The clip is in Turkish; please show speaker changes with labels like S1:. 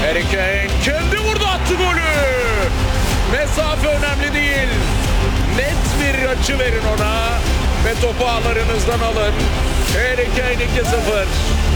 S1: Harry Kane kendi vurdu, attı golü. Mesafe önemli değil. Net bir açı verin ona ve topu ağlarınızdan alın. Harry Kane 2-0.